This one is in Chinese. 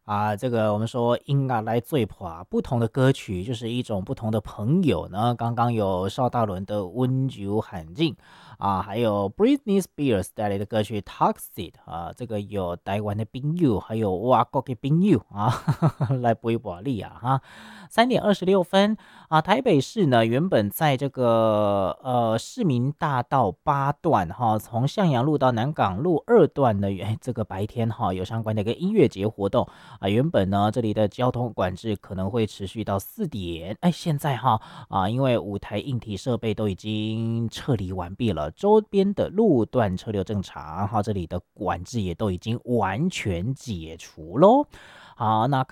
这个我们说音乐来最破，不同的歌曲就是一种不同的朋友呢。刚刚有邵大伦的温柔罕境还有 Britney Spears 带来的歌曲 Toxic 这个有台湾的朋友，还有外国的朋友来陪伴你3:26台北市呢，原本在这个市民大道8段从向阳路到南港路2段呢，这个白天有相关的一个音乐节活动原本呢这里的交通管制可能会持续到4点，现在因为舞台硬体设备都已经撤离完毕了，周边的路段车流正常这里的管制也都已经完全解除喽。好，那